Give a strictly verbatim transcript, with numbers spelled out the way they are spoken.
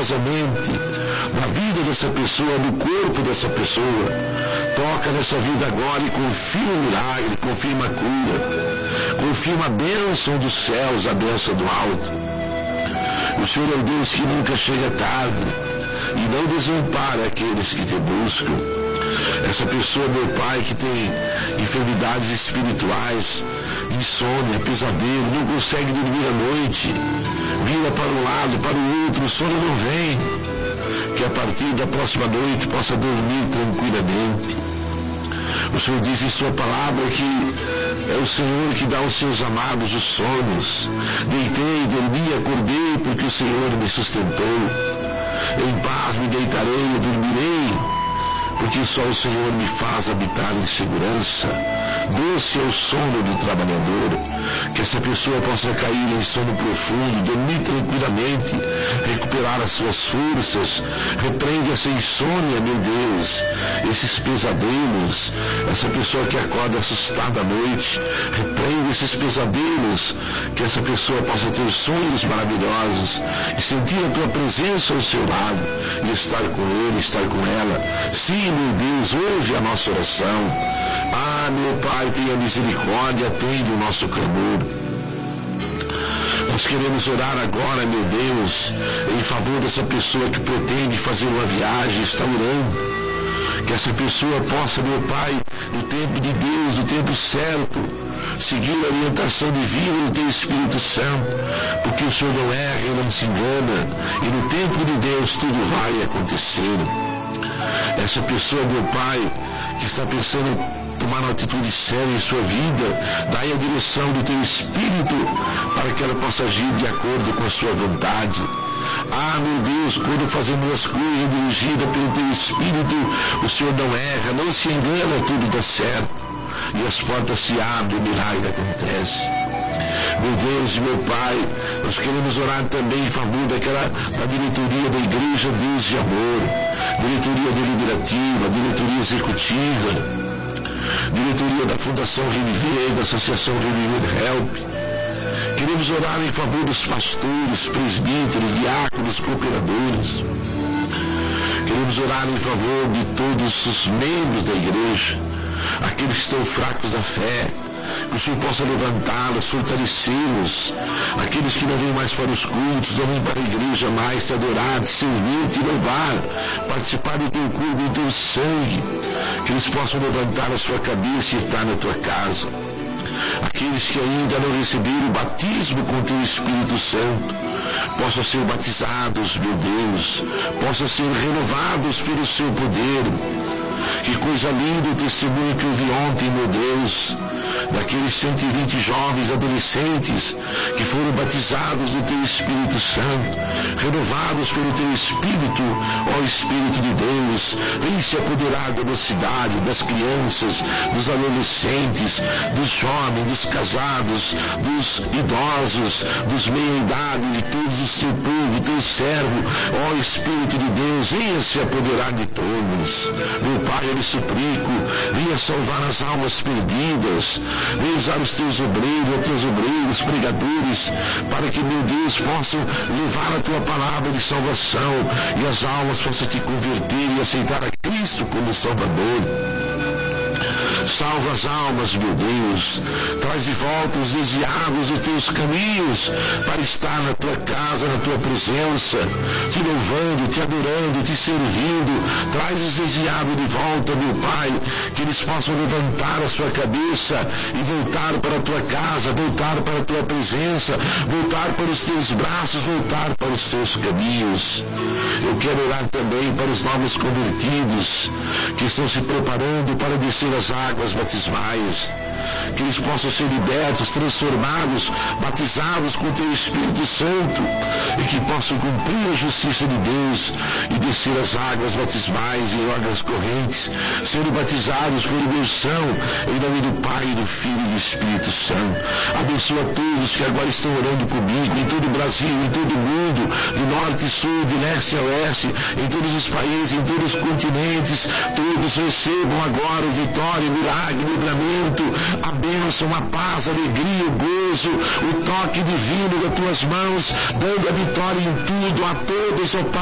poderosamente na vida dessa pessoa, no corpo dessa pessoa. Toca nessa vida agora e confirma o milagre, confirma a cura, confirma a bênção dos céus, a bênção do alto. O Senhor é o Deus que nunca chega tarde e não desampara aqueles que te buscam. Essa pessoa, meu Pai, que tem enfermidades espirituais, insônia, pesadelo, não consegue dormir à noite, vira para um lado, para o outro, o sono não vem, que a partir da próxima noite possa dormir tranquilamente. O Senhor diz em sua palavra que é o Senhor que dá aos seus amados os sonhos. Deitei, dormi, acordei, porque o Senhor me sustentou. Em paz me deitarei e dormirei, porque só o Senhor me faz habitar em segurança. Doce é o sono do trabalhador. Que essa pessoa possa cair em sono profundo, dormir tranquilamente, recuperar as suas forças. Repreende essa insônia, meu Deus, esses pesadelos. Essa pessoa que acorda assustada à noite, repreende esses pesadelos. Que essa pessoa possa ter sonhos maravilhosos e sentir a tua presença ao seu lado e estar com ele, estar com ela. Sim, meu Deus, ouve a nossa oração. Ah, meu Pai, tenha misericórdia, atende o nosso clamor. Nós queremos orar agora, meu Deus, em favor dessa pessoa que pretende fazer uma viagem, está orando. Que essa pessoa possa, meu Pai, no tempo de Deus, no tempo certo, seguir a orientação divina do Teu Espírito Santo, porque o Senhor não erra e não se engana, e no tempo de Deus tudo vai acontecer. Essa pessoa, meu Pai, que está pensando em tomar uma atitude séria em sua vida, dai a direção do Teu Espírito para que ela possa agir de acordo com a sua vontade. Ah, meu Deus, quando fazemos as coisas dirigidas pelo Teu Espírito, o Senhor não erra, não se engana, tudo dá certo. E as portas se abrem, o milagre acontece. Meu Deus e meu Pai, nós queremos orar também em favor daquela, da diretoria da Igreja Deus de Amor, diretoria deliberativa, diretoria executiva, diretoria da Fundação Reviver, da Associação Reviver Help. Queremos orar em favor dos pastores, presbíteros, diáconos, cooperadores. Queremos orar em favor de todos os membros da igreja, aqueles que estão fracos da fé, que o Senhor possa levantá-los, fortalecê-los, aqueles que não vêm mais para os cultos, não vêm para a igreja mais te adorar, te servir, te louvar, participar do teu corpo e do teu sangue, que eles possam levantar a sua cabeça e estar na tua casa. Aqueles que ainda não receberam o batismo com o teu Espírito Santo, possam ser batizados, meu Deus, possam ser renovados pelo seu poder. Que coisa linda o testemunho que eu vi ontem, meu Deus, daqueles cento e vinte jovens adolescentes que foram batizados no Teu Espírito Santo, renovados pelo Teu Espírito. Ó Espírito de Deus, vem se apoderar da mocidade, das crianças, dos adolescentes, dos jovens, dos casados, dos idosos, dos meia-idade, de todos os Teu povo, Teu servo. Ó Espírito de Deus, venha se apoderar de todos. Meu Pai, eu lhe suplico, venha salvar as almas perdidas, venha usar os teus obreiros, os teus obreiros, pregadores, para que, meu Deus, possam levar a tua palavra de salvação e as almas possam te converter e aceitar a Cristo como Salvador. Salva as almas, meu Deus, traz de volta os desviados dos teus caminhos para estar na tua casa, na tua presença, te louvando, te adorando, te servindo. Traz os desviados de volta, meu Pai, que eles possam levantar a sua cabeça e voltar para a tua casa, voltar para a tua presença, voltar para os teus braços, voltar para os teus caminhos. Eu quero orar também para os novos convertidos que estão se preparando para descer as águas águas batismais, que eles possam ser libertos, transformados, batizados com o Teu Espírito Santo e que possam cumprir a justiça de Deus e descer as águas batismais em águas correntes, sendo batizados com imersão em nome do Pai, do Filho e do Espírito Santo. Abençoa todos que agora estão orando comigo, em todo o Brasil, em todo o mundo, de norte e sul, de leste a oeste, em todos os países, em todos os continentes. Todos recebam agora o vitória, o milagre, o livramento, a bênção, a paz, a alegria, o gozo, o toque divino das tuas mãos, dando a vitória em tudo a todos, ó Pai.